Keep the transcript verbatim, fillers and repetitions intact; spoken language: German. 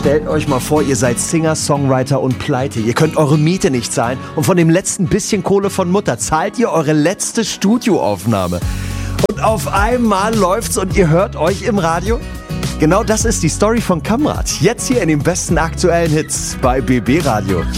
stellt euch mal vor, ihr seid Singer, Songwriter und pleite. Ihr könnt eure Miete nicht zahlen und von dem letzten bisschen Kohle von Mutter zahlt ihr eure letzte Studioaufnahme. Und auf einmal läuft's und ihr hört euch im Radio? Genau das ist die Story von Kamrat. Jetzt hier in den besten aktuellen Hits bei B B Radio.